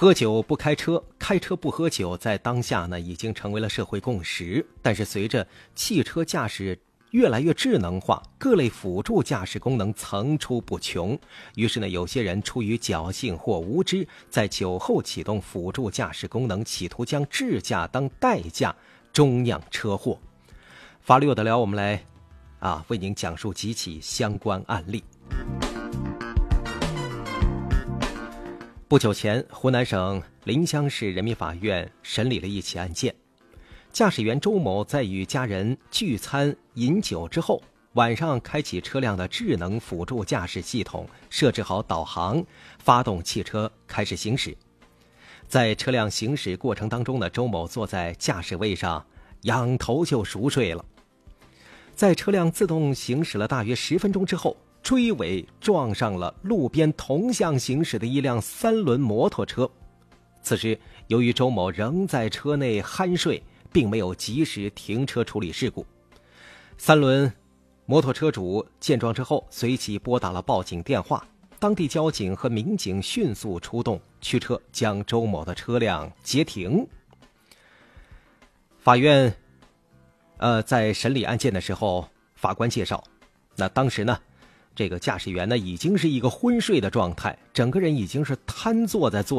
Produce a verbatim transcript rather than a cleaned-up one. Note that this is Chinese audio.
喝酒不开车，开车不喝酒，在当下呢已经成为了社会共识。但是随着汽车驾驶越来越智能化，各类辅助驾驶功能层出不穷，于是呢有些人出于侥幸或无知，在酒后启动辅助驾驶功能，企图将智驾当代驾，终酿车祸。法律有得聊，我们来啊为您讲述几起相关案例。不久前，湖南省临湘市人民法院审理了一起案件。驾驶员周某在与家人聚餐饮酒之后，晚上开启车辆的智能辅助驾驶系统，设置好导航，发动汽车开始行驶。在车辆行驶过程当中呢，周某坐在驾驶位上，仰头就熟睡了。在车辆自动行驶了大约十分钟之后，追尾撞上了路边同向行驶的一辆三轮摩托车。此时由于周某仍在车内酣睡，并没有及时停车处理事故。三轮摩托车主见状之后，随即拨打了报警电话，当地交警和民警迅速出动驱车，将周某的车辆截停。法院呃，在审理案件的时候，法官介绍，那当时呢这个驾驶员呢已经是一个昏睡的状态，整个人已经是瘫坐在座